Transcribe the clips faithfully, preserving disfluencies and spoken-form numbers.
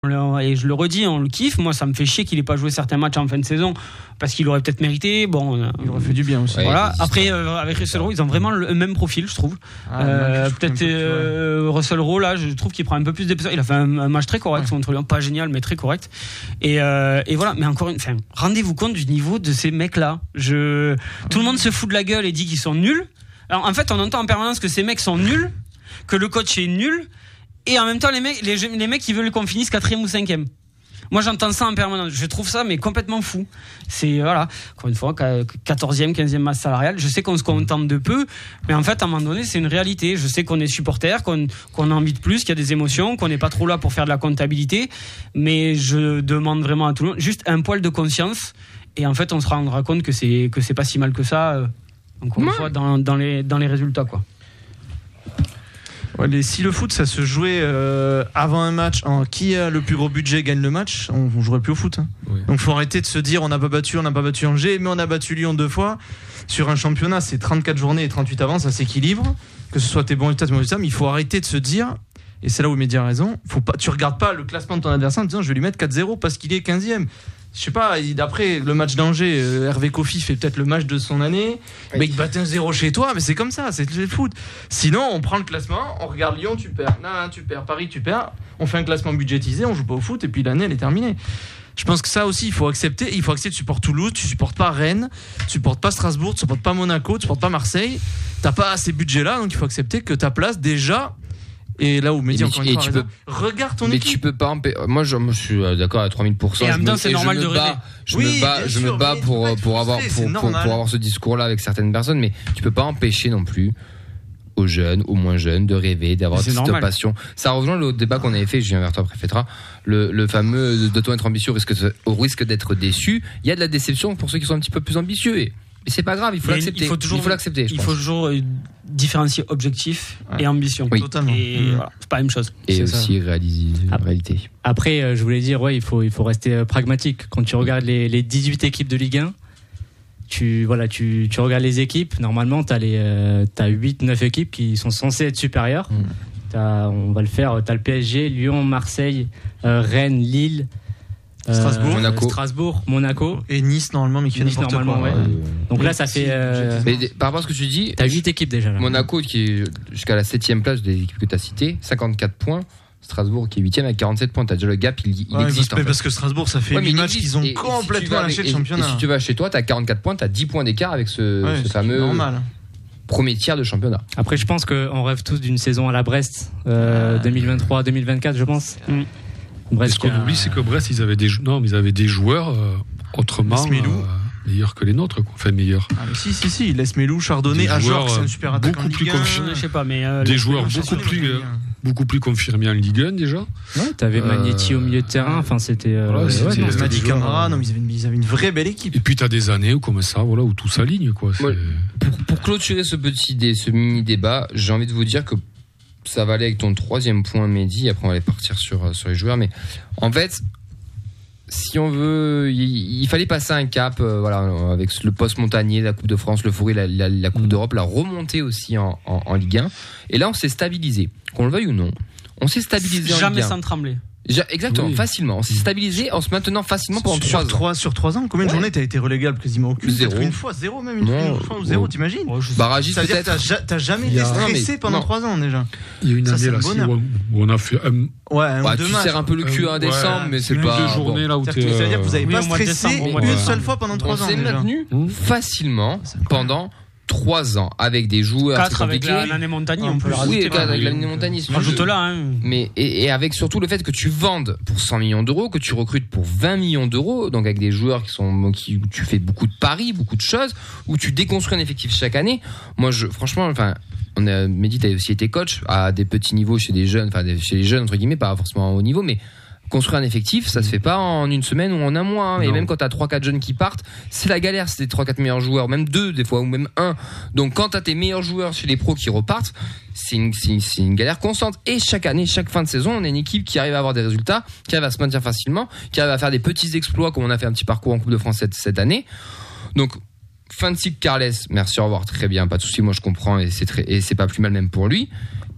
Et je le redis, on le kiffe. Moi, ça me fait chier qu'il ait pas joué certains matchs en fin de saison parce qu'il aurait peut-être mérité. Bon, il aurait fait du bien aussi. Ouais, voilà. Après, euh, avec Russell Rowe, ils ont vraiment le même profil, je trouve. Ah, euh, peut-être euh, Russell Rowe, là, je trouve qu'il prend un peu plus d'épaisseur. Il a fait un, un match très correct ouais. contre Lyon, pas génial, mais très correct. Et, euh, et voilà. Mais encore une, enfin, rendez-vous compte du niveau de ces mecs-là. Je, tout le monde se fout de la gueule et dit qu'ils sont nuls. Alors, en fait, on entend en permanence que ces mecs sont nuls, que le coach est nul. Et en même temps, les mecs, les, les mecs, ils veulent qu'on finisse quatrième ou cinquième. Moi, j'entends ça en permanence. Je trouve ça, mais complètement fou. C'est, voilà, encore une fois, quatorzième, quinzième masse salariale. Je sais qu'on se contente de peu, mais en fait, à un moment donné, c'est une réalité. Je sais qu'on est supporter, qu'on, qu'on a envie de plus, qu'il y a des émotions, qu'on n'est pas trop là pour faire de la comptabilité. Mais je demande vraiment à tout le monde, juste un poil de conscience. Et en fait, on se rendra compte que c'est, que c'est pas si mal que ça, euh, encore une fois, dans, dans les, dans les résultats, quoi. Ouais, les, si le foot ça se jouait euh, avant un match en qui a le plus gros budget gagne le match, on, on jouerait plus au foot hein. Oui. Donc faut arrêter de se dire on n'a pas battu on n'a pas battu Angers mais on a battu Lyon deux fois. Sur un championnat c'est trente-quatre journées et trente-huit avant, ça s'équilibre, que ce soit tes bons résultats tes mauvais résultats, mais il faut arrêter de se dire, et c'est là où Mehdi a raison, faut pas, tu regardes pas le classement de ton adversaire en disant je vais lui mettre quatre zéro parce qu'il est quinzième. Je sais pas, d'après le match d'Angers, euh, Hervé Kofi fait peut-être le match de son année, oui. Mais il bat un zéro chez toi, mais c'est comme ça, c'est le foot. Sinon, on prend le classement, on regarde Lyon, tu perds, non, tu perds, Paris, tu perds, on fait un classement budgétisé, on joue pas au foot, et puis l'année, elle est terminée. Je pense que ça aussi, il faut accepter, il faut accepter, tu supportes Toulouse, tu supportes pas Rennes, tu supportes pas Strasbourg, tu supportes pas Monaco, tu supportes pas Marseille, t'as pas ces budgets-là, donc il faut accepter que ta place, déjà... Et là où Mehdi encore une fois raison, regarde ton mais équipe. Mais tu peux pas empêcher. Moi, je, moi, je suis d'accord à trois mille pour cent. Et en même temps, c'est normal de rêver. Je me bats, je me bats pour pour avoir pour, pour, pour avoir ce discours-là avec certaines personnes, mais tu peux pas empêcher non plus aux jeunes, aux moins jeunes, de rêver, d'avoir cette normal. Passion. Ça rejoint le débat qu'on avait fait. Je viens vers toi, Préfétra. Le le fameux de toi être ambitieux au risque au risque d'être déçu. Il y a de la déception pour ceux qui sont un petit peu plus ambitieux. Et Mais c'est pas grave, il faut mais l'accepter. Il faut, toujours, il faut l'accepter. Je il pense. faut toujours différencier objectif ouais. et ambition. Oui. Totalement. Et mmh. voilà, c'est pas la même chose. Et c'est aussi ça. réaliser la réalité. Après, euh, je voulais dire, ouais, il faut, il faut rester pragmatique. Quand tu regardes les, les dix-huit équipes de Ligue un, tu, voilà, tu, tu regardes les équipes. Normalement, t'as les, euh, t'as huit, neuf équipes qui sont censées être supérieures. Mmh. T'as, on va le faire. T'as le P S G, Lyon, Marseille, euh, Rennes, Lille. Strasbourg, euh, Monaco. Strasbourg, Monaco et Nice normalement, mais qui fait Nice n'importe normalement, quoi. Ouais. Ouais. Donc là, ça fait. Euh... Mais par rapport à ce que tu dis, t'as huit équipes déjà. Là. Monaco qui est jusqu'à la septième place des équipes que tu as citées, cinquante-quatre points. Strasbourg qui est huitième avec quarante-sept points. T'as déjà le gap, il, il ouais, existe. Mais en fait. Parce que Strasbourg, ça fait ouais, huit matchs qu'ils ont et, complètement et si lâché le championnat. Et si tu vas chez toi, t'as quarante-quatre points, t'as dix points d'écart avec ce, ouais, ce fameux normal. premier tiers de championnat. Après, je pense qu'on rêve tous d'une saison à la Brest euh, deux mille vingt-trois deux mille vingt-quatre, je pense. Mm. Brest, ce qu'on a... oublie, c'est que Brest, ils avaient des, non, mais ils avaient des joueurs euh, autrement euh, meilleurs que les nôtres, quoi. Enfin, meilleurs. Ah, mais si, si, si, Lesmelou, Chardonnay, Ajor, c'est un super attaquant. Beaucoup plus confirmés. Je sais pas, mais euh, des joueurs beaucoup plus, euh, beaucoup plus confirmés en Ligue un déjà. Ouais, t'avais euh, Magnetti au milieu de terrain. Enfin, c'était. Euh, voilà, c'était ouais, Madi Camara. Non, mais ils avaient, une, ils avaient une vraie belle équipe. Et puis t'as des années où comme ça, voilà, où tout s'aligne, quoi. Ouais. Pour, pour clôturer ce petit, dé, ce mini débat, j'ai envie de vous dire que ça va aller avec ton troisième point, Mehdi. Après, on va aller partir sur, sur les joueurs. Mais en fait, si on veut, il, il fallait passer un cap, euh, voilà, avec le post-montagnier, la Coupe de France, l'euphorie, la, la, la Coupe mmh. d'Europe, la remontée aussi en, en, en Ligue un. Et là, on s'est stabilisé. Qu'on le veuille ou non, on s'est stabilisé en Ligue un. Jamais sans trembler. Exactement, oui. facilement. On s'est stabilisé en se maintenant facilement pendant sur trois ans. Sur trois ans, combien de ouais. journées t'as été relégable quasiment aucune? Zéro. Une fois, zéro même, une, non, une fois ou zéro, oh. t'imagines? Oh, Barragiste peut-être. T'as, t'as jamais été stressé pendant non. trois ans déjà. Il y a une ça, année là où on a fait un... Ouais, un bah, tu matchs. serres un peu le cul à un décembre, ouais, mais c'est pas. Deux journées là où t'es. C'est-à-dire que vous avez pas stressé une seule fois pendant trois ans. On s'est maintenu facilement pendant trois ans avec des joueurs quatre avec l'année Montagny, on peut le rajouter. Oui, quatre avec l'année Montagny. Rajoute-la. Hein. Mais et, et avec surtout le fait que tu vendes pour cent millions d'euros, que tu recrutes pour vingt millions d'euros, donc avec des joueurs qui sont qui où tu fais beaucoup de paris, beaucoup de choses, où tu déconstruis un effectif chaque année. Moi, je franchement, enfin. On a Mehdi, t'as aussi été coach à des petits niveaux chez des jeunes, enfin chez les jeunes entre guillemets, pas forcément à haut niveau, mais construire un effectif, ça se fait pas en une semaine ou en un mois. Hein. Et même quand t'as trois quatre jeunes qui partent, c'est la galère. C'est les trois quatre meilleurs joueurs, même deux des fois, ou même un. Donc quand t'as tes meilleurs joueurs chez les pros qui repartent, c'est une, c'est une, c'est une galère constante. Et chaque année, chaque fin de saison, on a une équipe qui arrive à avoir des résultats, qui arrive à se maintenir facilement, qui arrive à faire des petits exploits, comme on a fait un petit parcours en Coupe de France cette, cette année. Donc fin de cycle Carles, merci, au revoir, très bien, pas de souci, moi je comprends et c'est très, et c'est pas plus mal même pour lui.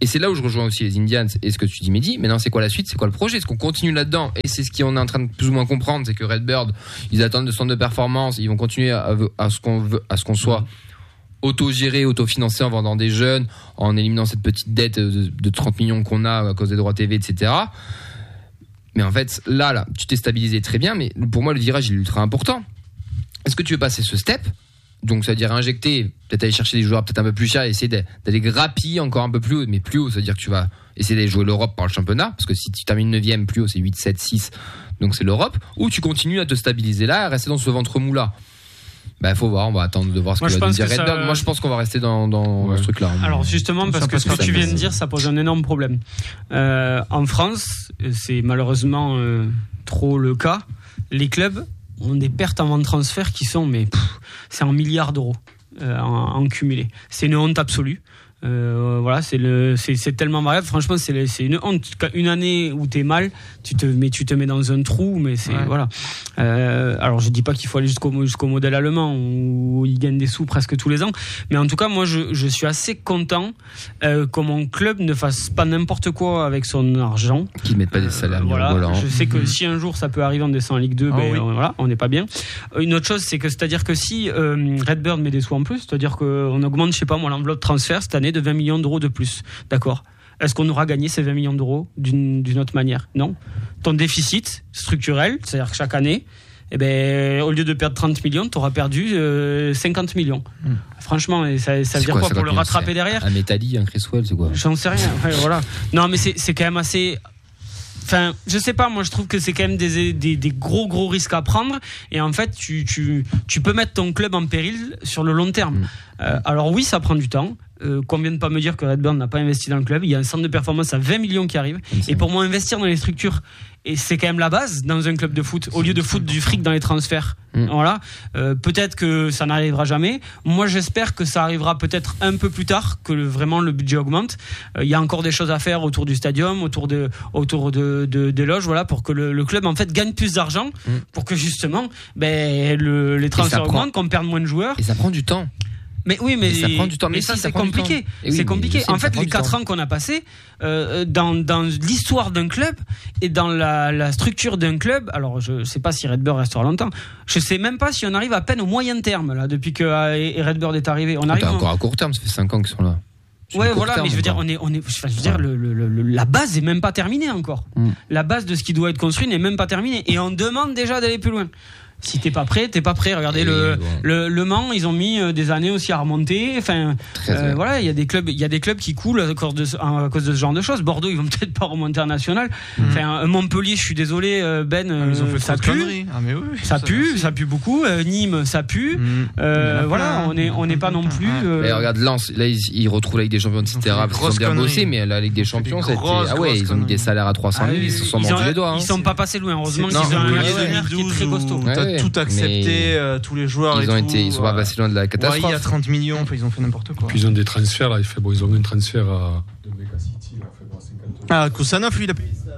Et c'est là où je rejoins aussi les Indians et ce que tu dis, Mehdi. Maintenant, c'est quoi la suite? C'est quoi le projet? Est-ce qu'on continue là-dedans? Et c'est ce qu'on est en train de plus ou moins comprendre, c'est que Redbird, ils attendent le centre de performance, ils vont continuer à, à ce qu'on veut, à ce qu'on soit auto-géré, auto-financé en vendant des jeunes, en éliminant cette petite dette de, de trente millions qu'on a à cause des droits T V, et cetera. Mais en fait, là, là, tu t'es stabilisé très bien, mais pour moi, le virage, il est ultra important. Est-ce que tu veux passer ce step? Donc, ça veut dire injecter, peut-être aller chercher des joueurs peut-être un peu plus chers et essayer d'aller grappiller encore un peu plus haut, mais plus haut, ça veut dire que tu vas essayer d'aller jouer l'Europe par le championnat, parce que si tu termines neuvième, plus haut, c'est huit, sept, six, donc c'est l'Europe, ou tu continues à te stabiliser là, à rester dans ce ventre mou là. Bah, faut voir, on va attendre de voir ce que va nous dire Redbird. Ça... Moi, je pense qu'on va rester dans, dans ouais. ce truc-là. Alors, justement, parce que ce que tu viens de dire, ça pose un énorme problème. Euh, en France, c'est malheureusement euh, trop le cas. Les clubs ont des pertes en vente de transfert qui sont, mais pff, c'est en milliards d'euros euh, en, en cumulé. C'est une honte absolue. Euh, voilà, c'est le, c'est, c'est tellement variable. Franchement, c'est, le, c'est une honte. Une année où t'es mal, tu te mets, tu te mets dans un trou, mais c'est ouais. voilà. Euh, alors, je dis pas qu'il faut aller jusqu'au, jusqu'au modèle allemand où ils gagnent des sous presque tous les ans, mais en tout cas, moi, je, je suis assez content euh, que mon club ne fasse pas n'importe quoi avec son argent. Qu'ils mettent pas des salaires. Euh, voilà. Voilà. Je sais que mmh. si un jour ça peut arriver, on descend en Ligue deux, oh, ben oui. on, voilà, on n'est pas bien. Une autre chose, c'est que c'est-à-dire que si euh, Redbird met des sous en plus, c'est-à-dire qu'on augmente, je sais pas moi, l'enveloppe transfert cette année de vingt millions d'euros de plus. D'accord. Est-ce qu'on aura gagné ces vingt millions d'euros d'une, d'une autre manière? Non. Ton déficit structurel, c'est-à-dire que chaque année, eh ben, au lieu de perdre trente millions, tu auras perdu euh, cinquante millions. Mmh. Franchement, ça, ça veut dire quoi, quoi pour le rattraper c'est derrière? Un Métalli, un Creswell, c'est quoi? J'en sais rien. Ouais, voilà. Non, mais c'est, c'est quand même assez... Enfin, je sais pas, moi je trouve que c'est quand même des, des, des gros gros risques à prendre et en fait tu, tu, tu peux mettre ton club en péril sur le long terme. Mmh. Euh, alors oui, ça prend du temps. Euh, combien de pas me dire que Redbird n'a pas investi dans le club? Il y a un centre de performance à vingt millions qui arrive. Mmh. Et pour moi, investir dans les structures, et c'est quand même la base dans un club de foot, au lieu de foutre du fric dans les transferts. Mmh. Voilà. Euh, peut-être que ça n'arrivera jamais. Moi, j'espère que ça arrivera peut-être un peu plus tard, que le, vraiment le budget augmente. Il euh, y a encore des choses à faire autour du stadium, autour de, autour de, de, des loges, voilà, pour que le, le club en fait gagne plus d'argent, mmh. pour que justement, ben, le, les transferts augmentent, qu'on perde moins de joueurs. Et ça prend du temps. Mais oui, mais, et ça prend du temps. Mais, mais ça, si, c'est ça compliqué. Oui, c'est compliqué. Sais, en fait, les quatre ans qu'on a passés euh, dans dans l'histoire d'un club et dans la, la structure d'un club. Alors, je sais pas si Redbird restera longtemps. Je sais même pas si on arrive à peine au moyen terme là depuis que euh, Redbird est arrivé. On arrive encore à court terme. Ça fait cinq ans qu'ils sont là. C'est ouais, voilà. Terme, mais je veux dire, on est, on est. Je veux dire, le, le, le, la base est même pas terminée encore. Mm. La base de ce qui doit être construit n'est même pas terminée et on demande déjà d'aller plus loin. Si t'es pas prêt, t'es pas prêt. Regardez le, bon. le le Mans, ils ont mis des années aussi à remonter. Enfin, euh, voilà, il y a des clubs, il y a des clubs qui coulent à cause de à cause de ce genre de choses. Bordeaux, ils vont peut-être pas remonter en national. Mmh. Enfin, Montpellier, je suis désolé, Ben, ah, ils ont fait ça pue. Ah, mais oui, ça, ça pue, ça pue beaucoup. Nîmes, ça pue. Mmh. Euh, voilà, on est on n'est pas non plus. Euh... Mais regarde Lens, là ils, ils retrouvent la Ligue des Champions, et cetera. Ils ont bien bossé, mais la Ligue des Champions, c'était ah ouais, ils ont mis des salaires à trois cent mille, ils se sont mordus les doigts. Ils sont pas passés loin. Heureusement qu'ils ont un mercenaire qui est très costaud. T'as tout accepté. Euh, tous les joueurs ils et ont tout, été ils sont pas passés loin de la catastrophe. Ouais, il y a trente millions, enfin, ils ont fait n'importe quoi. Puis ils ont des transferts là, il fait bon, ils ont un transfert à de Mega City là, fait bon, cinquante. Ah, Koussanov lui il a payé ça.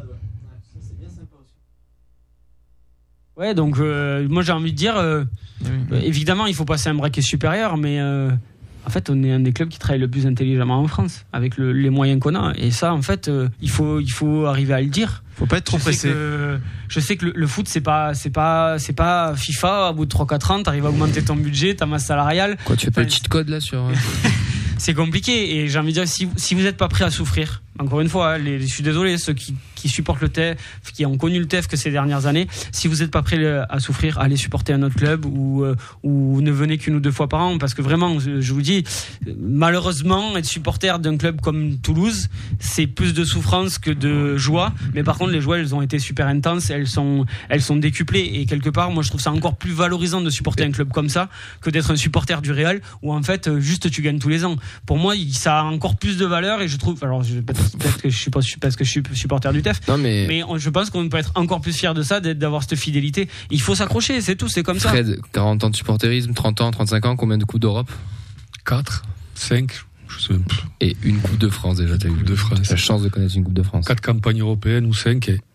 Ouais, donc euh, moi j'ai envie de dire euh, oui, oui. évidemment, il faut passer un braquet supérieur, mais euh, en fait, on est un des clubs qui travaille le plus intelligemment en France avec le, les moyens qu'on a et ça en fait, euh, il faut il faut arriver à le dire. Faut pas être trop je pressé. Sais que, je sais que le, le foot c'est pas c'est pas c'est pas FIFA. Au bout de trois quatre ans, t'arrives à augmenter ton budget, ta masse salariale. Quoi, tu fais pas le cheat code là sur c'est compliqué et j'ai envie de dire si si vous n'êtes pas prêt à souffrir, encore une fois, les, je suis désolé ceux qui qui supportent le T E F, qui ont connu le T E F que ces dernières années, si vous n'êtes pas prêt à souffrir, allez supporter un autre club ou euh, ou ne venez qu'une ou deux fois par an parce que vraiment, je, je vous dis, malheureusement, être supporter d'un club comme Toulouse, c'est plus de souffrance que de joie. Mais par contre, les joies, elles ont été super intenses, elles sont elles sont décuplées et quelque part, moi, je trouve ça encore plus valorisant de supporter un club comme ça que d'être un supporter du Real où en fait, juste tu gagnes tous les ans. Pour moi, ça a encore plus de valeur et je trouve, alors je, peut-être, peut-être que je suis pas parce que je suis supporter du T F. Non, mais... mais je pense qu'on peut être encore plus fier de ça, d'être, d'avoir cette fidélité. Il faut s'accrocher, c'est tout, c'est comme ça. Fred, quarante ans de supporterisme, trente ans, trente-cinq ans, combien de Coupes d'Europe? quatre, cinq, je sais même plus. Et une Coupe de France déjà, t'as eu de France. La chance de connaître une Coupe de France. quatre campagnes européennes ou cinq et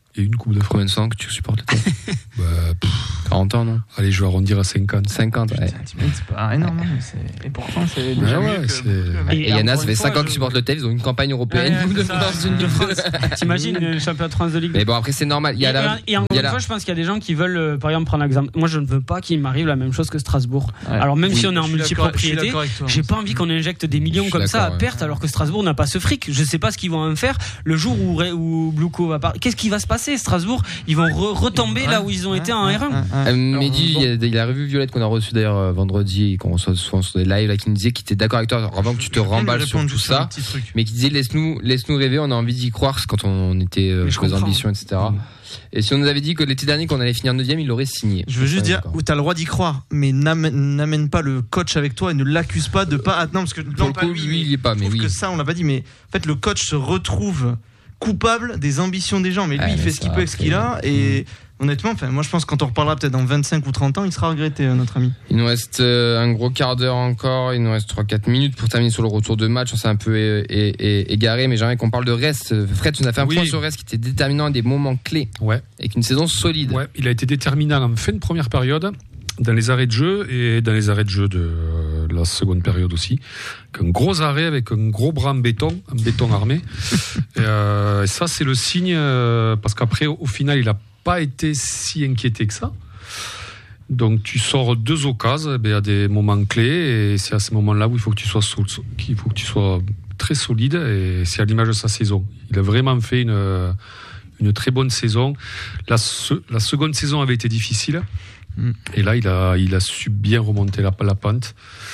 et une Coupe de France. Combien de temps que tu supportes le T F C? Bah, pff, quarante ans, non? Allez, je vais arrondir à cinquante. cinquante, ouais. C'est pas énorme, mais c'est... Et pourtant, c'est Ouais, déjà ouais, mieux que... c'est- que- Et Yana, ça fait encore une cinq fois, ans qu'ils supportent le T F C, ils ont une campagne européenne. Ouais, Coupe de c'est ça, France, une de Coupe de France. T'imagines le championnat de France de Ligue. Mais bon, après, c'est normal. Il y a et, la. et, et encore il y a une la- fois, je pense qu'il y a des gens qui veulent, euh, par exemple, prendre l'exemple. Moi, je ne veux pas qu'il m'arrive la même chose que Strasbourg. Ouais. Alors, même Oui, si on est en je suis d'accord- je suis multipropriété, d'accord avec toi. j'ai pas envie qu'on injecte des millions Je suis comme ça à d'accord, ouais. perte, alors que Strasbourg n'a pas ce fric. Je sais pas ce qu'ils vont en faire le jour où, Ré- où Bluco va partir. Qu'est-ce qui va se passer, Strasbourg? Ils vont re- retomber là où ils ont été en R un. Euh, Mehdi, il y a- il a revu Violette qu'on a reçu d'ailleurs euh, vendredi et qu'on reçoit souvent sur des lives là, qui nous disait qu'il était d'accord avec toi avant que tu te Je viens de remballes lui sur répondre tout juste sur un ça, petit truc. mais qui disait laisse-nous laisse-nous rêver, on a envie d'y croire quand on était euh, Mais je sur les comprends. ambitions, et cetera. Et si on nous avait dit que l'été dernier qu'on allait finir neuvième, il l'aurait signé. Je veux juste Ouais, dire d'accord. où t'as le droit d'y croire, mais n'amène, n'amène pas le coach avec toi et ne l'accuse pas de pas. Ah, non, parce que Pour non, le coup, lui, il y est pas, je mais trouve oui. que ça, on l'a pas dit, mais en fait, le coach se retrouve coupable des ambitions des gens, mais lui, Ouais, il mais fait ce ça, qu'il peut avec ce qu'il a, et honnêtement, enfin, moi, je pense que quand on reparlera peut-être dans vingt-cinq ou trente ans, il sera regretté, euh, notre ami. Il nous reste euh, un gros quart d'heure encore, il nous reste trois quatre minutes pour terminer sur le retour de match. On s'est un peu é- é- é- égaré, mais j'aimerais qu'on parle de Rest. Fred, tu nous as fait un Oui. point sur Rest qui était déterminant à des moments clés, Ouais. avec une saison solide. Ouais, il a été déterminant en fin de première période, dans les arrêts de jeu et dans les arrêts de jeu de euh, la seconde période aussi. Un gros arrêt avec un gros bras en béton, en béton armé. et, euh, et ça, c'est le signe, euh, parce qu'après, au final, il n'a pas été si inquiété que ça. Donc tu sors deux occasions ben, à des moments clés, et c'est à ce moment-là où il faut que tu sois, sol- qu'il faut que tu sois très solide, et c'est à l'image de sa saison. Il a vraiment fait une, une très bonne saison. La, se- la seconde saison avait été difficile, Mm. et là il a, il a su bien remonter la, la pente.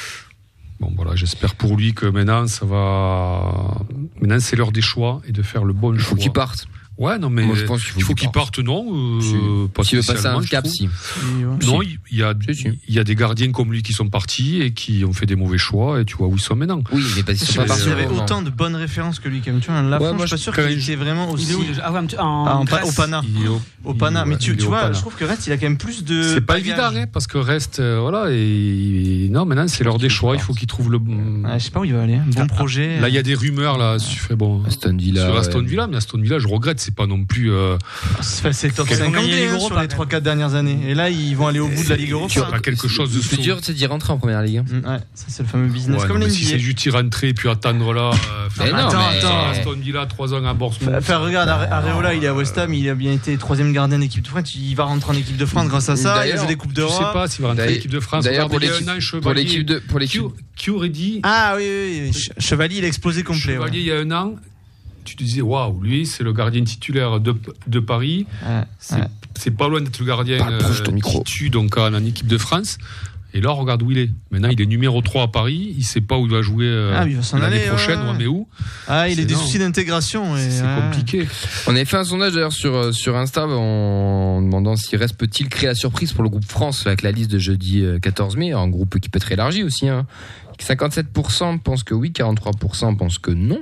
Bon voilà, j'espère pour lui que maintenant ça va. Maintenant c'est l'heure des choix et de faire le bon Il choix. faut qu'il parte. Ouais, non mais Moi, je pense qu'il faut il faut qu'il qu'il parte, non euh, Si. pas S'il veut passer spécialement, un je cap, trouve. si. Et, ouais. Non, il y a, Si, si. il y a des gardiens comme lui qui sont partis et qui ont fait des mauvais choix, et tu vois où ils sont maintenant. Oui, mais parce qu'ils Je sont sais pas pas s'il y partis. avait au moment. autant de bonnes références que lui, quand même. Tu vois, un Lafont, Ouais, moi, je suis pas sûr quand qu'il même, était vraiment Il aussi. est où déjà? Ah ouais, en, en Ah, en pa- Grèce. au Pana. Il est au, Au Pana. il- Mais ouais, tu, il est tu au vois, Pana. je trouve que Rest, il a quand même plus de. C'est pas bagage. évident, hein, parce que reste, euh, voilà, et non, maintenant c'est l'heure des choix, il faut qu'il trouve le. Ouais, je sais pas où il va aller. Un bon projet. Là, il y a des rumeurs là, sur, bon, Aston Villa. sur ouais. Aston Villa, mais Aston Villa, je regrette, c'est pas non plus. euh, C'est c'est top Ils vont cinquante gagner la Ligue hein, Europa, sur quand les trois quatre dernières années. Et là, ils vont aller au bout de la Ligue Europa. c'est pas quelque chose de Le plus saut. dur, c'est d'y rentrer en première ligue. Mm, Ouais, ça c'est le fameux business. Ouais, Comme non, mais l'N B A. si c'est juste y rentrer puis attendre là. euh, Mais non, Attends, mais- attends. Aston Villa, trois ans à Bournemouth. Enfin, regarde, Are- Areola, il est à West Ham, il a bien été troisième gardien d'équipe de France. Il va rentrer en équipe de France grâce à ça. Il a D'ailleurs, joué des Coupes Je sais d'Europe. pas s'il va rentrer en D'ailleurs- équipe de France. D'ailleurs, pour Regardez, l'équipe, il y a un an, pour Chevalier. l'équipe de, pour l'équipe. Qui, qui aurait dit Ah oui, oui, oui. Ch- Chevalier, il a explosé complet. Chevalier, ouais. il y a un an, tu te disais, waouh, lui, c'est le gardien titulaire de, de Paris. Ouais, C'est, ouais. c'est pas loin d'être le gardien Parle proche de ton micro. titu donc en, en équipe de France. Et là, regarde où il est. Maintenant, il est numéro trois à Paris. Il sait pas où il va jouer euh, Ah, il va s'en l'année aller, prochaine, ouais. ouais, mais où Ah, il C'est a des énorme. soucis d'intégration. et, C'est ouais. compliqué. On avait fait un sondage d'ailleurs sur, euh, sur Insta en demandant si Rest peut-il créer la surprise pour le groupe France avec la liste de jeudi euh, quatorze mai, un groupe qui peut être élargi aussi. Hein. cinquante-sept pour cent pensent que oui, quarante-trois pour cent pensent que non.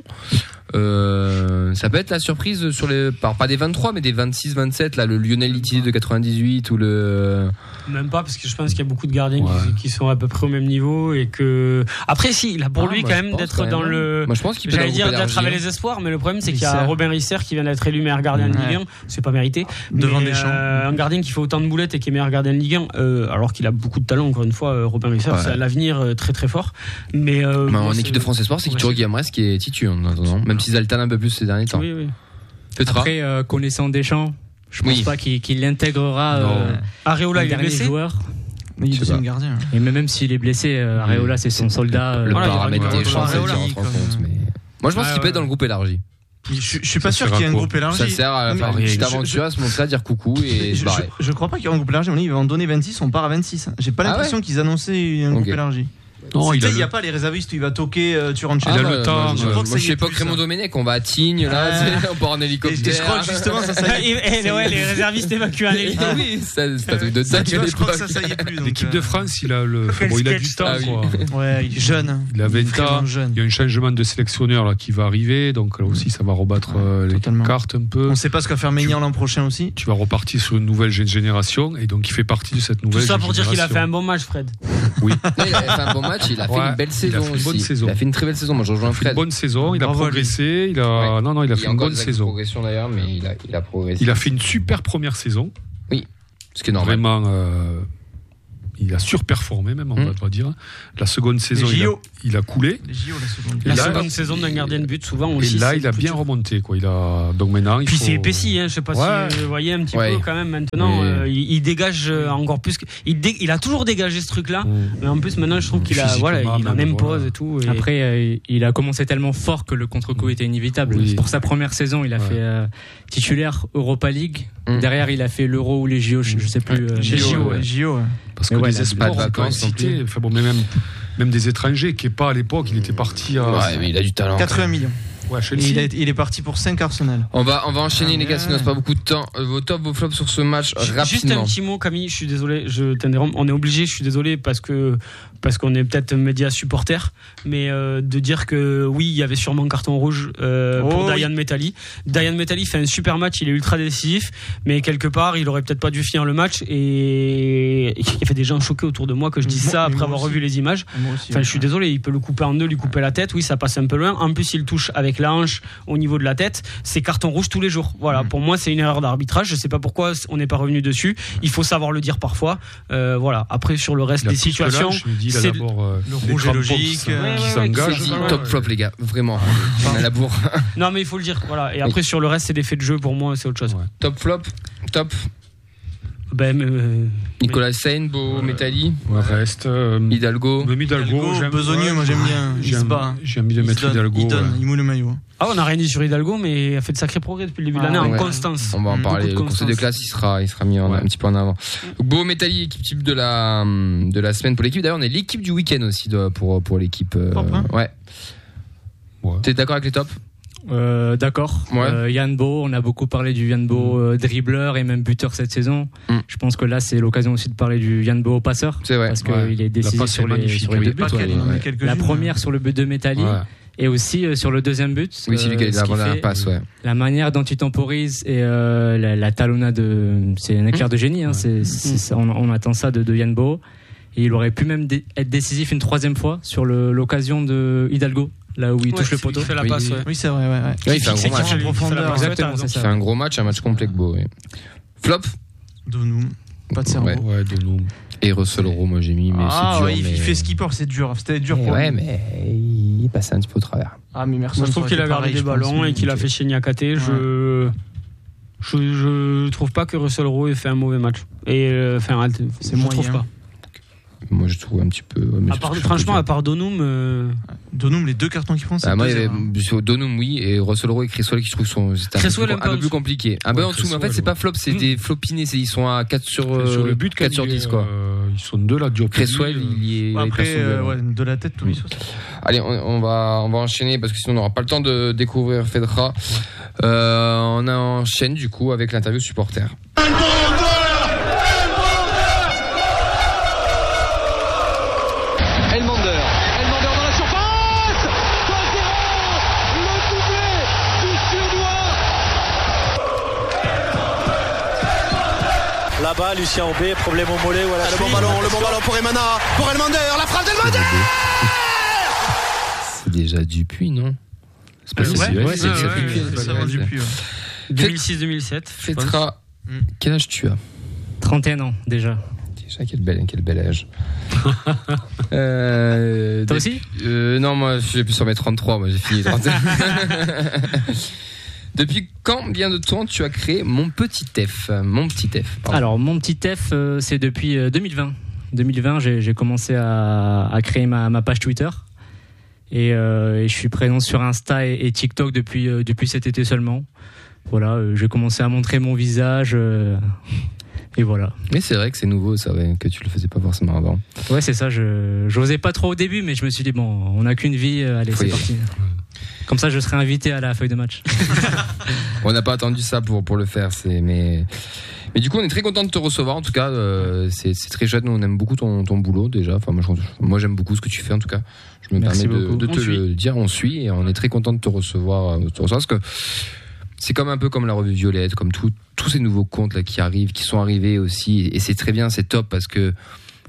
Euh, ça peut être la surprise sur les, par, pas des vingt-trois, mais des vingt-six, vingt-sept, là, le Lionel Litier de quatre-vingt-dix-huit ou le. Même pas, parce que je pense qu'il y a beaucoup de gardiens Ouais. qui, qui sont à peu près au même niveau et que. Après, si, là, pour Ah, lui, moi, quand je même, pense d'être quand dans même. le. Moi, je pense qu'il peut J'allais dans le dire groupe d'être élargi, avec les espoirs, mais le problème, c'est qu'il y a Risser. Robin Risser qui vient d'être élu meilleur gardien de Ouais. Ligue un. C'est pas mérité. Devant Mais, Deschamps. euh, un gardien qui fait autant de boulettes et qui est meilleur gardien de Ligue un, euh, alors qu'il a beaucoup de talent, encore une fois, euh, Robin Risser, Ouais. c'est à l'avenir euh, très très fort. Mais. Euh, Mais moi, en c'est- équipe de France Espoir, c'est Ouais, Kituro Guillaume Rest qui est titu en attendant, même s'ils alternent un peu plus ces derniers temps. Oui, oui. Petra. Après, euh, connaissant Deschamps, je pense Oui. pas qu'il qu'il l'intégrera Non. euh, Areola, un il est dernier blessé. joueur. Mais il Je est sais deuxième pas. gardien. Et même même s'il est blessé, euh, Areola, c'est son soldat. euh, Le Voilà, il y aura paramètre du des chances, Areola, ça rentre en comme- compte. Mais... Moi, je pense Ouais, qu'il peut ouais. être dans le groupe élargi. Je, je, je suis pas Ça sûr sert qu'il y ait à un quoi groupe élargi. Ça sert à Non, faire mais une je- petite je- aventure, à se montrer, à dire coucou et Je, se barrer. je, je crois pas qu'il y aura un groupe élargi. On dit, ils vont donner vingt-six, on part à vingt-six. J'ai pas Ah l'impression qu'ils annonçaient un groupe Ok. élargi. Non, C'est- il a il y a le- pas les réservistes où il va toquer, euh, tu rentres chez Il a toi. le bah, temps, bah, je je- crois que ça Moi, y je est sais pas plus, que Raymond ça. Domenech, on va à Tignes, là, Ouais. c'est- on part en Et, et hélicoptère. je crois que justement, ça, ça y est. Et, et, ouais, les réservistes évacués en hélicoptère. Ah oui, ça, c'est un truc de Ça, dingue tu à vois, je crois que l'époque. ça, ça y est plus. donc, L'équipe de euh, France, il a le. Quel Bon, il a sketch, du temps, ah oui. quoi. Ouais, il est jeune. Il a vingt Vraiment ans. jeune. Il y a un changement de sélectionneur là qui va arriver, donc là aussi ça va rebattre euh, les totalement. cartes un peu. On sait pas ce qu'a faire Maignan l'an prochain aussi. Tu vas repartir sur une nouvelle gé- génération, et donc il fait partie de cette Tout nouvelle ça pour dire qu'il a fait un génération. bon match, Fred. Oui. Non, il a fait un bon match. match. Il a fait Ouais, une belle saison il a fait une aussi. bonne saison. Il a fait une très belle saison. Moi, je rejoins Il a fait Fred. une bonne saison, il a Bravo à lui. progressé, il a Ouais. non non, il a Il fait y a une encore bonne des axes de saison. progression d'ailleurs, mais il a, il a progressé. Il a fait une super première saison. Ce qui est normal. Vraiment, euh, il a surperformé même, on Mm. va dire. La seconde saison, il a, J O. il a coulé. Les J O, la seconde. Et La là, seconde saison d'un gardien de but, souvent Et aussi. là, c'est il a plus bien dur. remonté, quoi. Il a donc maintenant. Il Puis faut... c'est épaissi, hein. Je sais pas Ouais. si vous voyez un petit Ouais. peu quand même maintenant. Oui. euh, il, il dégage euh, encore plus. Que, il, dé- il a toujours dégagé ce truc-là, Mm. mais en plus maintenant je trouve qu'il a, Physiquement, voilà, il en même, impose voilà. et tout. Et... Après, euh, il a commencé tellement fort que le contre-coup était inévitable. Oui. Pour sa première saison, il a Ouais. fait euh, titulaire Europa League. Mm. Derrière, il a fait l'Euro ou les J O, je, je sais plus. euh, J O, mais- ouais, J O, ouais. Parce Mais que ouais, les il a espoirs, pas de on peut vacances non citer. Enfin bon, mais même, même des étrangers, qui est pas à l'époque, il était parti à. Ouais, mais il a du talent. quatre-vingts millions. Ouais, Et Chelsea. il, a- il est parti pour cinq Arsenal. On va, on va enchaîner Ah, les gars, ouais. sinon c'est pas beaucoup de temps. Euh, Vos tops, vos flops sur ce match Juste un rapidement. petit mot, Camille, je suis désolé, je t'interromps. On est obligé, je suis désolé parce que parce qu'on est peut-être média supporter, mais euh, de dire que oui, il y avait sûrement un carton rouge euh, Oh, pour oui. Diane Metali. Diane Metali fait un super match, il est ultra décisif, mais quelque part, il aurait peut-être pas dû finir le match et il y avait des gens choqués autour de moi que je dise Moi- ça mais après moi avoir aussi. revu les images. Moi aussi. Enfin, je suis désolé, il peut le couper en deux, lui couper la tête. Oui, ça passe un peu loin. En plus, il touche avec la hanche au niveau de la tête. C'est carton rouge tous les jours. Voilà, Mm. pour moi, c'est une erreur d'arbitrage. Je sais pas pourquoi on n'est pas revenu dessus. Il faut savoir le dire parfois. Euh, voilà. Après, sur le reste Il a des plus que situations, l'âge, je me dis, il a c'est- d'abord euh, Le des rouge est crampons logique, qui s'en- euh, qui ouais, ouais, s'engagent. qui Dit, Ouais, top ouais. flop les gars, vraiment. On a la bourre. non, mais il faut le dire. Voilà. Et après, sur le reste, c'est des faits de jeu. Pour moi, c'est autre chose. Ouais. Top flop, top. Ben, euh, Nicolas Sain, Beau Metali, Ouais, reste. euh, Hidalgo. Même Hidalgo, Hidalgo, j'aime- besogneux, ouais, moi j'aime bien. Il J'ai se bat. j'ai envie de Il se mettre donne, Hidalgo. il donne, ouais. il moule le maillot. ah, on n'a rien dit sur Hidalgo, mais il a fait de sacrés progrès depuis le début de Ah, l'année en ouais. constance. On va en Beaucoup parler. de Le conseil de constance. classe, il sera, il sera mis en- Ouais. un petit peu en avant. Beau Metali, équipe type de la, de la semaine pour l'équipe. D'ailleurs, on est l'équipe du week-end aussi de- pour, pour l'équipe. euh, Propre, hein. ouais. Ouais. T'es d'accord avec les tops? Euh, D'accord. Ouais. Euh, Yann Bo, on a beaucoup parlé du Yann Bo euh, dribbleur et même buteur cette saison. Mm. Je pense que là, c'est l'occasion aussi de parler du Yann Bo passeur. C'est vrai. Parce qu'il Ouais. est décisif passe est sur les, magnifique, sur les oui. deux buts. Pas qu'elle, il en met ouais. quelques-unes. La première sur le but de Metali Ouais. et aussi euh, sur le deuxième but. Oui, c'est lui qui a euh, la ce qu'il dernière fait, passe, ouais. La manière dont il temporise et euh, la, la talonnade, de- c'est un éclair de génie. Hein, c'est, c'est ça, on, on attend ça de, de Yann Bo. Et il aurait pu même dé- être décisif une troisième fois sur le- l'occasion de Hidalgo, là où il Ouais, touche le c'est lui poteau. qui fait la Oui. passe, ouais. Oui, c'est vrai, ouais. ouais. Ouais, il fait un C'est gros qui match. fait le- En qui fait la profondeur. passe, ouais, Exactement, t'as c'est raison. Il ça. fait un gros match, un match complet que Beau. ouais. Flop Donoum, pas de cerveau. Ouais. Ouais, de nous. et Russell Rowe, moi j'ai mis, mais Ah c'est dur. ouais, il, mais... il fait skipper, c'est dur. C'était dur pour Ouais, lui. mais il passait un petit peu au travers. Ah, mais merci. Moi, je trouve qu'il a gardé des ballons et qu'il a fait chez Niakate. Je, je, je trouve pas que Russell Rowe ait fait un mauvais match. Et euh, enfin, C'est je moyen. trouve pas. Moi j'ai trouvé un petit peu. ouais, mais À c'est part- parce que je suis un peu franchement, dur. à part Donum, euh, Donoum, les deux cartons qu'il prend, c'est Ah, moi, il y deux avait zéro, hein. sur Donum, oui, et Russell Rowe et Cresswell qui je trouve sont c'était un, peu Cresswell plus, un peu un peu en plus dessous. compliqué. Un peu Ouais, en dessous, mais en fait, Cresswell, c'est pas flop, c'est Mm. des flopinés. c'est- Ils sont à quatre sur, euh, Sur le but, quatre sur il est, dix, quoi. euh, ils sont deux là, Diop. Cresswell, il y est. il a Après, été euh, sauvé, ouais, de la tête, tous les sauces. Allez, on, on va, on va enchaîner parce que sinon on n'aura pas le temps de découvrir Fedra. Euh, on enchaîne du coup avec l'interview supporter. Elmander, Elmander dans la surface, deux zéro, le doublé du Suédois. Là-bas, Lucien Aubé, problème au mollet ou à la cheville. Le bon ballon, le bon ballon pour Emana, pour Elmander, la frappe d'Elmander. C'est déjà Dupuis, non? C'est pas Euh, ça, ouais, c'est- ouais, ouais, c'est ouais, c'est ouais, Dupuis, ouais, c'est Ça pas va vrai, Dupuis, ouais. deux mille six deux mille sept. je pense. Fedra, Mm. quel âge tu as? trente et un ans déjà. Déjà, quel bel, quel bel âge. euh, Toi depuis- aussi euh, Non, moi, j'ai plus sur mes trente-trois, moi, j'ai fini trente. Depuis quand, bien de temps, tu as créé Mon Petit F Mon Petit F. pardon. Alors, mon petit F, euh, c'est depuis euh, deux mille vingt. deux mille vingt, j'ai, j'ai commencé à, à créer ma, ma page Twitter. Et, euh, et je suis présent sur Insta et, et TikTok depuis, euh, depuis cet été seulement. Voilà, euh, j'ai commencé à montrer mon visage. euh, et voilà. Mais c'est vrai que c'est nouveau, ça, ouais, que tu le faisais pas forcément avant. Ouais, c'est ça. Je j'osais pas trop au début, mais je me suis dit, bon, on n'a qu'une vie. euh, Allez, Faut c'est y aller. parti. Comme ça, je serai invité à la feuille de match. On n'a pas attendu ça pour, pour le faire, c'est, mais, mais du coup, on est très content de te recevoir, en tout cas, euh, c'est, c'est très chouette, nous, on aime beaucoup ton, ton boulot, déjà. Enfin, moi, je, moi, j'aime beaucoup ce que tu fais, en tout cas. Je me Merci permets de, beaucoup. de te On suit. le dire, on suit, et on est très content de te recevoir, euh, de te recevoir, parce que c'est comme un peu comme la revue Violette, comme tout, tous ces nouveaux comptes là qui arrivent, qui sont arrivés aussi, et c'est très bien, c'est top, parce que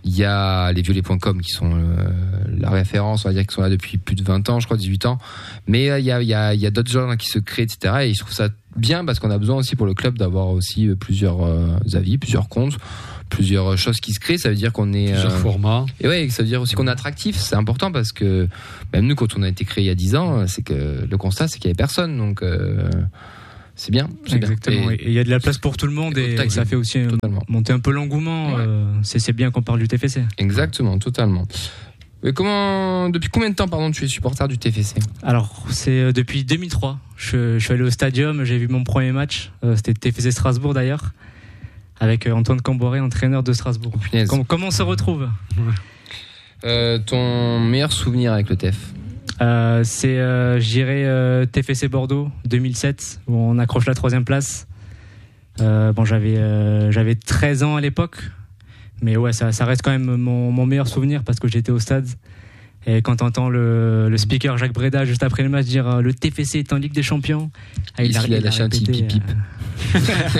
Il y a les violets point com qui sont euh, la référence, on va dire, qui sont là depuis plus de vingt ans, je crois, dix-huit ans. Mais euh, il y a, il y a, il y a d'autres gens qui se créent, et cetera. Et je trouve ça bien parce qu'on a besoin aussi pour le club d'avoir aussi plusieurs euh, avis, plusieurs comptes, plusieurs choses qui se créent. Ça veut dire qu'on est... Plusieurs euh, formats. Et ouais, ça veut dire aussi qu'on est attractif. C'est important parce que même nous, quand on a été créé il y a dix ans, c'est que le constat, c'est qu'il n'y avait personne. Donc... Euh, c'est bien, c'est exactement. bien. Et il y a de la place pour tout le monde et, et ça fait aussi totalement. monter un peu l'engouement. Ouais. Euh, c'est, c'est bien qu'on parle du T F C. Exactement, totalement. Mais comment, depuis combien de temps, pardon, tu es supporter du T F C ? Alors, c'est depuis deux mille trois. Je, je suis allé au stadium, j'ai vu mon premier match. Euh, c'était T F C Strasbourg d'ailleurs, avec Antoine Camboré, entraîneur de Strasbourg. Oh, comment, comment on se retrouve ? Ouais. euh, Ton meilleur souvenir avec le T F ? Euh, c'est, euh, je dirais, euh, T F C Bordeaux deux mille sept, où on accroche la troisième place. Euh, bon, j'avais, euh, j'avais treize ans à l'époque, mais ouais, ça, ça reste quand même mon, mon meilleur souvenir parce que j'étais au stade. Et quand t'entends le, le speaker Jacques Breda juste après le match dire euh, le T F C est en Ligue des Champions, ah, il, il, a, il a lâché un petit pip-pip. Euh...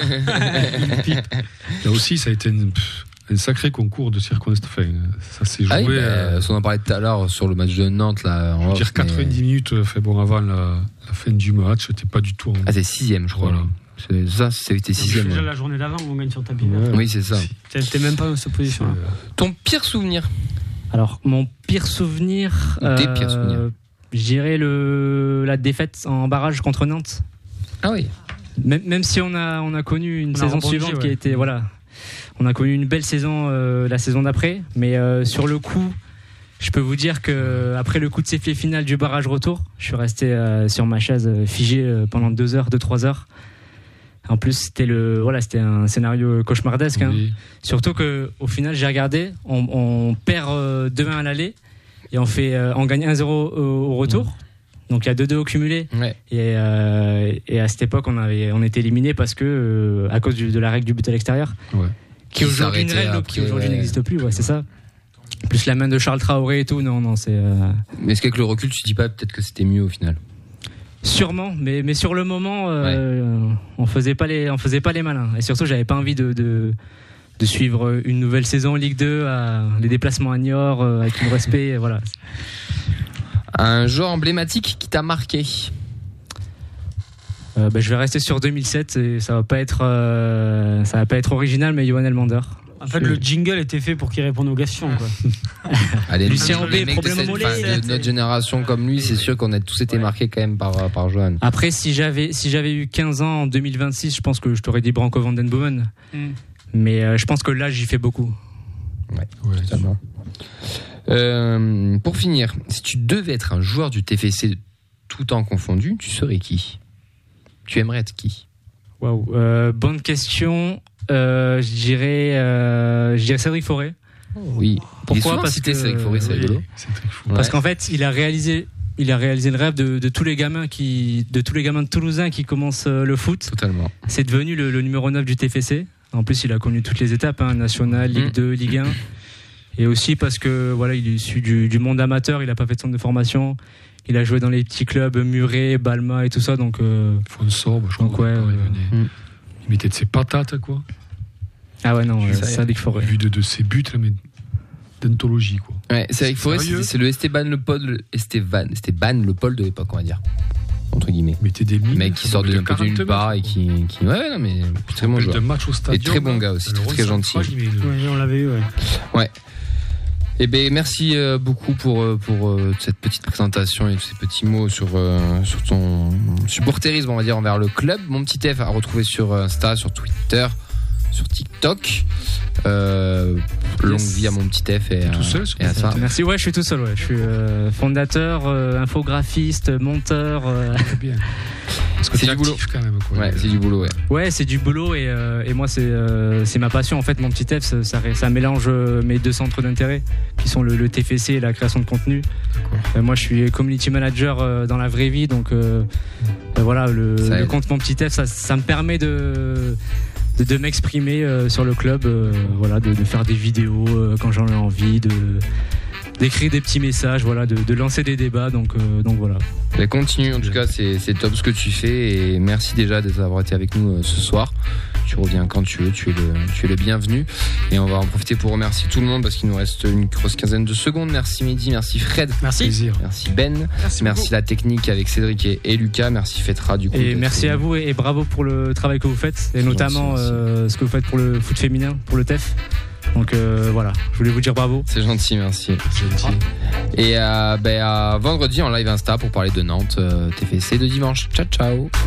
Là aussi, ça a été une. Un sacré concours de circonstances. Enfin, ça s'est joué. Ah oui, bah, euh... on en parlait tout à l'heure sur le match de Nantes. Là, je veux dire, quatre-vingt-dix mais... minutes fait bon avant la, la fin du match, c'était pas du tout. En... Ah, c'est sixième, je crois. Voilà. C'est ça, c'était sixième. C'est déjà ouais. la journée d'avant où on gagne sur tapis. Ouais. Oui, c'est ça. T'es, t'es même pas dans cette position. Euh... Ton pire souvenir ? Alors, mon pire souvenir. Ou tes euh, pires souvenirs ? Je dirais le, la défaite en barrage contre Nantes. Ah oui. Même, même si on a, on a connu une on saison rebondi, suivante ouais. qui a été. Voilà. On a connu une belle saison euh, la saison d'après, mais euh, sur le coup, je peux vous dire que après le coup de sifflet final du barrage retour, je suis resté euh, sur ma chaise euh, figé euh, pendant deux heures, deux trois heures. En plus, c'était le voilà, c'était un scénario cauchemardesque. Oui. Hein. Surtout que au final, j'ai regardé, on, on perd euh, deux un à l'aller et on fait, euh, on gagne un zéro au, au retour. Mmh. Donc il y a deux deux au cumulé. Ouais. Et, euh, et à cette époque, on avait, on était éliminé parce que euh, à cause du, de la règle du but à l'extérieur. Ouais. Qui aujourd'hui, une règle après, qui aujourd'hui ouais. n'existe plus, ouais, c'est ça. Plus la main de Charles Traoré et tout, non, non, c'est. Euh... Mais est-ce qu'avec le recul, tu dis pas peut-être que c'était mieux au final ? Sûrement, mais mais sur le moment, euh, ouais. on faisait pas les, on faisait pas les malins. Et surtout, j'avais pas envie de de, de suivre une nouvelle saison en Ligue deux, à, les déplacements à Niort, euh, avec le respect, voilà. Un joueur emblématique qui t'a marqué ? Euh, bah, je vais rester sur deux mille sept et ça va pas être euh, ça va pas être original, mais Johan Elmander. En fait, le jingle était fait pour qu'il réponde aux questions, quoi. Allez, Lucien Aubé, problème au mollet. De notre génération comme lui, c'est sûr qu'on a tous été marqués quand même par par Johan. Après, si j'avais si j'avais eu quinze ans en deux mille vingt-six, je pense que je t'aurais dit Branco van den Boomen. Mm. Mais euh, je pense que là, j'y fais beaucoup. Ouais, ouais totalement. Euh, pour finir, si tu devais être un joueur du T F C tout temps confondu, tu serais qui ? Tu aimerais être qui ? Waouh, euh, bonne question. Euh, je dirais, euh, je dirais Cédric Forêt. Oui. Pourquoi ? Parce que Cédric Forêt, c'est oui. rigolo. Parce ouais. qu'en fait, il a réalisé, il a réalisé le rêve de, de tous les gamins qui, de tous les gamins de Toulousains qui commencent le foot. Totalement. C'est devenu le, le numéro neuf du T F C. En plus, il a connu toutes les étapes, hein, nationale, Ligue mmh. deux, Ligue un. Et aussi parce que voilà, il est issu du, du monde amateur. Il a pas fait de centre de formation. Il a joué dans les petits clubs Muret, Balma et tout ça, donc. Euh, Fonsorbe, je crois. Donc ouais. Euh, il mettait de ses patates, quoi. Ah ouais, non, euh, c'est Cédric Forêt. Vu de, de ses buts, là, mais d'anthologie, quoi. Ouais, Cédric Forêt, c'est, c'est le Esteban Le Paul, le Esteban, Esteban Le Paul de l'époque, on va dire. Entre guillemets. Mettez des mines. Le mec qui sort de n'importe nulle part et qui, qui. Ouais, non, mais. Très bon joueur. Match au stadion, et très bon gars aussi, très, très gentil. Ouais, on l'avait eu, ouais. Ouais. Eh ben merci beaucoup pour pour cette petite présentation et tous ces petits mots sur sur ton supporterisme, on va dire, envers le club. Mon petit F à retrouver sur Insta, sur Twitter, sur TikTok. Euh, longue yes. vie à mon petit F et, tout seul, et à ça. Merci. Ouais, je suis tout seul. Ouais, je suis euh, fondateur, euh, infographiste, monteur. Euh... Bien. Parce que c'est du boulot quand même. Quoi. Ouais, c'est du boulot. Ouais. Ouais, c'est du boulot et euh, et moi c'est euh, c'est ma passion en fait. Mon petit F, ça, ça, ça mélange mes deux centres d'intérêt qui sont le, le T F C et la création de contenu. Euh, moi, je suis community manager euh, dans la vraie vie, donc euh, euh, voilà, le, le compte Mon Petit F, ça, ça me permet de de, de m'exprimer euh, sur le club, euh, voilà, de, de faire des vidéos euh, quand j'en ai envie, de d'écrire des petits messages, voilà, de, de lancer des débats. Donc, euh, donc voilà. Mais continue, en tout cas, c'est, c'est top ce que tu fais et merci déjà d'avoir été avec nous euh, ce soir. Tu reviens quand tu veux, tu es le, tu es le bienvenu. Et on va en profiter pour remercier tout le monde parce qu'il nous reste une grosse quinzaine de secondes. Merci Mehdi, merci Fred. Merci. Plaisir. Merci Ben. Merci, merci la technique avec Cédric et, et Lucas. Merci Fetra du coup. Et merci à vous et, et bravo pour le travail que vous faites et notamment euh, ce que vous faites pour le foot féminin, pour le T E F. Donc euh, voilà, je voulais vous dire bravo. C'est gentil, merci. C'est gentil. Et euh, ben, à vendredi en live Insta pour parler de Nantes, euh, T F C de dimanche. Ciao ciao.